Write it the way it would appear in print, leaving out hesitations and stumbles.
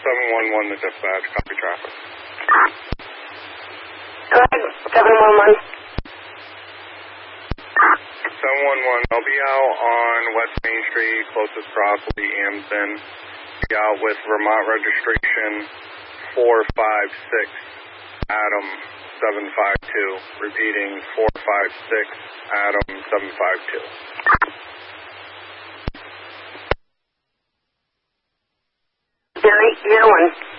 711 the dispatch, copy traffic. Go ahead, 711. 711, I'll be out on West Main Street, closest cross will be Amsden. Be out with Vermont registration 456, Adam 752. Repeating, 456, Adam 752. Zero 1.